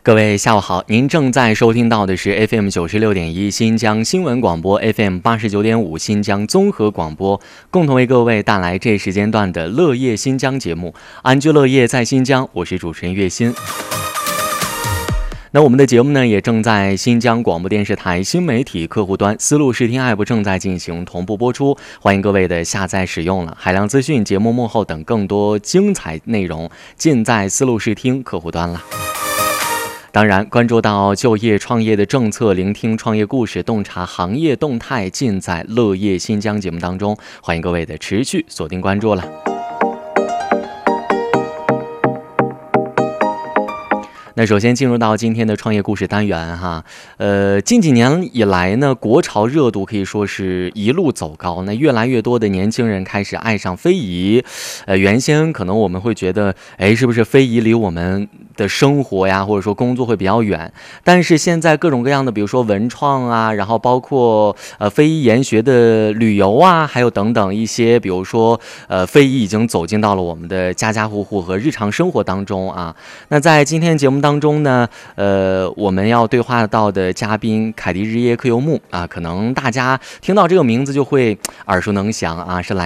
各位下午好，您正在收听到的是 FM 96.1新疆新闻广播， FM 89.5新疆综合广播，共同为各位带来这时间段的乐业新疆节目。安居乐业在新疆，我是主持人岳鑫。那我们的节目呢，也正在新疆广播电视台新媒体客户端丝路视听 App 正在进行同步播出，欢迎各位的下载使用了。海量资讯、节目幕后等更多精彩内容尽在丝路视听客户端了。当然，关注到就业创业的政策，聆听创业故事，洞察行业动态，尽在乐业新疆节目当中，欢迎各位的持续锁定关注了。那首先进入到今天的创业故事单元哈，近几年以来呢，国潮热度可以说是一路走高，那越来越多的年轻人开始爱上非遗，原先可能我们会觉得，是不是非遗离我们的生活呀，或者说工作会比较远，但是现在各种各样的，比如说文创啊，然后包括非遗研学的旅游啊，还有等等一些，比如说非遗已经走进到了我们的家家户户和日常生活当中啊。那在今天节目当中呢，我们要对话到的嘉宾凯迪日耶克尤木啊，可能大家听到这个名字就会耳熟能详啊，是来